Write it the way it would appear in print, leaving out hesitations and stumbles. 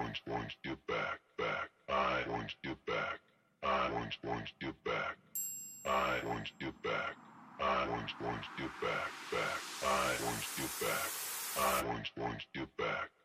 want you back, back. I want you back. I want you back. I want you back. I want you back, back. I want you back. I want you back.